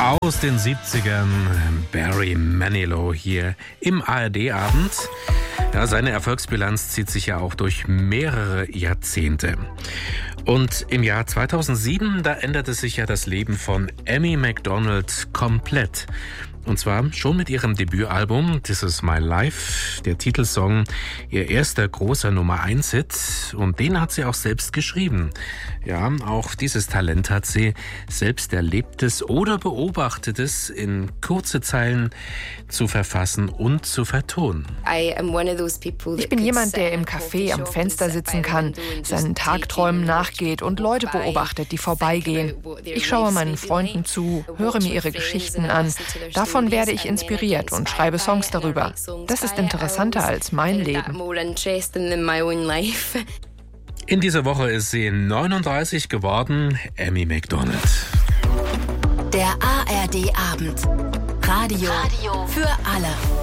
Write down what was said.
Aus den 70ern, Barry Manilow hier im ARD-Abend. Ja, seine Erfolgsbilanz zieht sich ja auch durch mehrere Jahrzehnte. Und im Jahr 2007, da änderte sich ja das Leben von Amy Macdonald komplett. Und zwar schon mit ihrem Debütalbum This Is My Life, der Titelsong, ihr erster großer Nummer-1-Hit. Und den hat sie auch selbst geschrieben. Ja, auch dieses Talent hat sie, selbst Erlebtes oder Beobachtetes in kurze Zeilen zu verfassen und zu vertonen. Ich bin jemand, der im Café am Fenster sitzen kann, seinen Tagträumen nachgeht und Leute beobachtet, die vorbeigehen. Ich schaue meinen Freunden zu, höre mir ihre Geschichten an. Davon werde ich inspiriert und schreibe Songs darüber. Das ist interessanter als mein Leben. In dieser Woche ist sie 39 geworden, Amy Macdonald. Der ARD-Abend. Radio für alle.